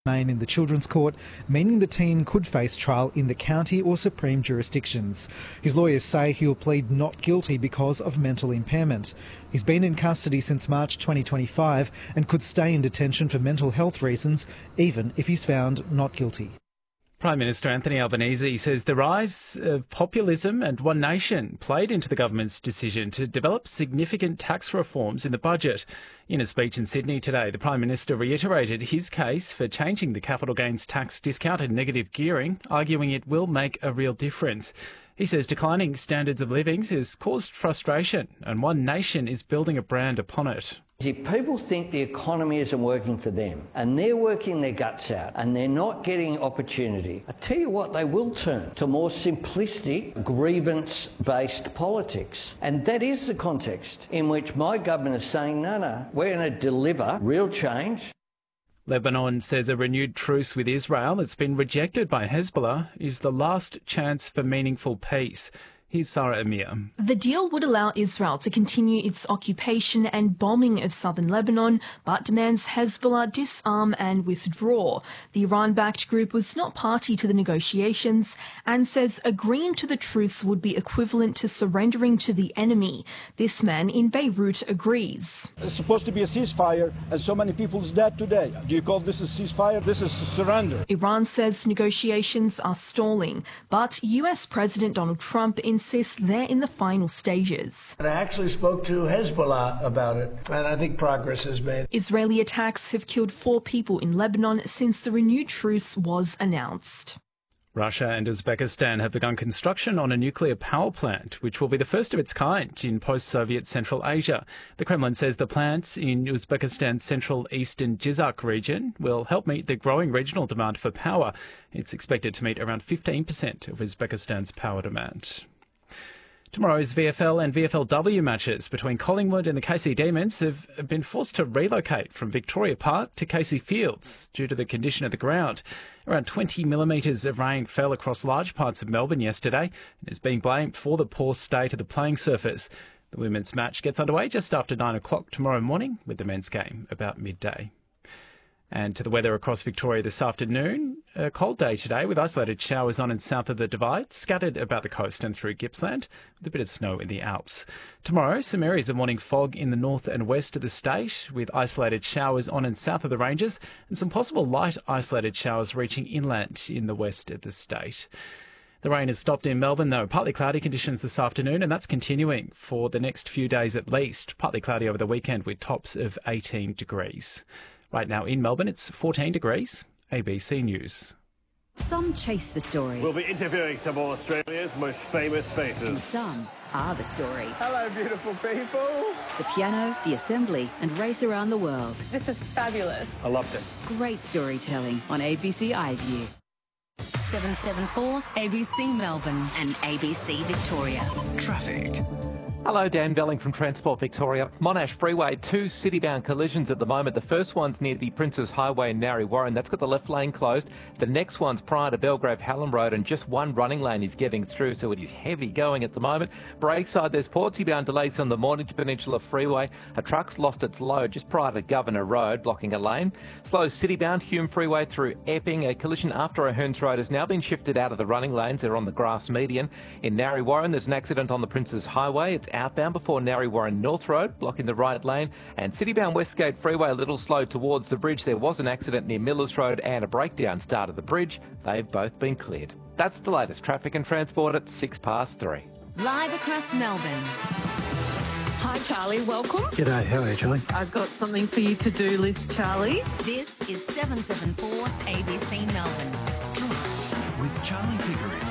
in the Children's Court, meaning the teen could face trial in the county or Supreme jurisdictions. His lawyers say he'll plead not guilty because of mental impairment. He's been in custody since March 2025 and could stay in detention for mental health reasons, even if he's found not guilty. Prime Minister Anthony Albanese says the rise of populism and One Nation played into the government's decision to develop significant tax reforms in the budget. In a speech in Sydney today, the Prime Minister reiterated his case for changing the capital gains tax discount and negative gearing, arguing it will make a real difference. He says declining standards of living has caused frustration and One Nation is building a brand upon it. If people think the economy isn't working for them and they're working their guts out and they're not getting opportunity, I tell you what, they will turn to more simplistic, grievance-based politics. And that is the context in which my government is saying, no, we're going to deliver real change. Lebanon says a renewed truce with Israel that's been rejected by Hezbollah is the last chance for meaningful peace. Here's Sarah Amir. The deal would allow Israel to continue its occupation and bombing of southern Lebanon, but demands Hezbollah disarm and withdraw. The Iran-backed group was not party to the negotiations and says agreeing to the truce would be equivalent to surrendering to the enemy. This man in Beirut agrees. It's supposed to be a ceasefire, and so many people's dead today. Do you call this a ceasefire? This is surrender. Iran says negotiations are stalling, but US President Donald Trump insists they're in the final stages. I actually spoke to Hezbollah about it, and I think progress is made. Israeli attacks have killed 4 people in Lebanon since the renewed truce was announced. Russia and Uzbekistan have begun construction on a nuclear power plant, which will be the first of its kind in post-Soviet Central Asia. The Kremlin says the plant in Uzbekistan's central eastern Jizak region will help meet the growing regional demand for power. It's expected to meet around 15% of Uzbekistan's power demand. Tomorrow's VFL and VFLW matches between Collingwood and the Casey Demons have been forced to relocate from Victoria Park to Casey Fields due to the condition of the ground. Around 20 millimetres of rain fell across large parts of Melbourne yesterday and is being blamed for the poor state of the playing surface. The women's match gets underway just after 9 o'clock tomorrow morning, with the men's game about midday. And to the weather across Victoria this afternoon. A cold day today with isolated showers on and south of the Divide, scattered about the coast and through Gippsland, with a bit of snow in the Alps. Tomorrow, some areas of morning fog in the north and west of the state, with isolated showers on and south of the ranges, and some possible light isolated showers reaching inland in the west of the state. The rain has stopped in Melbourne, though. Partly cloudy conditions this afternoon, and that's continuing for the next few days at least. Partly cloudy over the weekend with tops of 18 degrees. Right now in Melbourne, it's 14 degrees. ABC News. Some chase the story. We'll be interviewing some of Australia's most famous faces. And some are the story. Hello, beautiful people. The piano, the assembly, and race around the world. This is fabulous. I loved it. Great storytelling on ABC iView. 774 ABC Melbourne and ABC Victoria. Traffic. Hello, Dan Belling from Transport Victoria. Monash Freeway, 2 city-bound collisions at the moment. The first one's near the Princes Highway in Narre Warren. That's got the left lane closed. The next one's prior to Belgrave Hallam Road, and just one running lane is getting through, so it is heavy going at the moment. Breakside, there's Portsea-bound delays on the Mornington Peninsula Freeway. A truck's lost its load just prior to Governor Road, blocking a lane. Slow city-bound Hume Freeway through Epping. A collision after O'Hearns Road has now been shifted out of the running lanes. They're on the grass median. In Narre Warren, there's an accident on the Princes Highway. It's outbound before Narre Warren North Road, blocking the right lane, and Citybound Westgate Freeway a little slow towards the bridge. There was an accident near Millers Road and a breakdown started the bridge. They've both been cleared. That's the latest traffic and transport at 3:06. Live across Melbourne. Hi, Charlie. Welcome. G'day. How are you, Charlie? I've got something for you to-do list, Charlie. This is 774 ABC Melbourne. Drive with Charlie Pickering.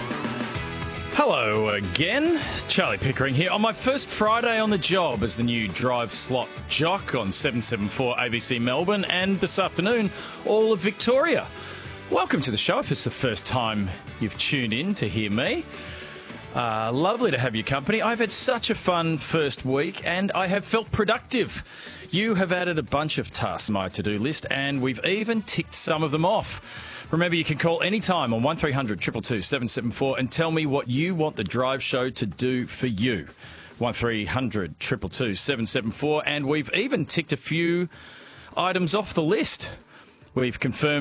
Hello again, Charlie Pickering here on my first Friday on the job as the new drive slot jock on 774 ABC Melbourne and this afternoon all of Victoria. Welcome to the show if it's the first time you've tuned in to hear me. Lovely to have your company. I've had such a fun first week and I have felt productive. You have added a bunch of tasks to my to-do list and we've even ticked some of them off. Remember, you can call anytime on 1300 222 774 and tell me what you want the Drive Show to do for you. 1300 222 774, and we've even ticked a few items off the list. We've confirmed